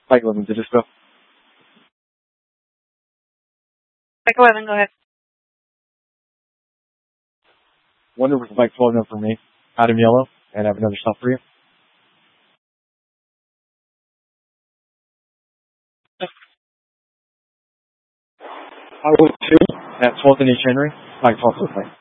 Bike 11 to Disco. Bike 11, go ahead. Wonder with Bike 12 number for me. Adam Yellow, and I have another stop for you. Highway 2 at 12th and H. Henry, Bike 12 with me.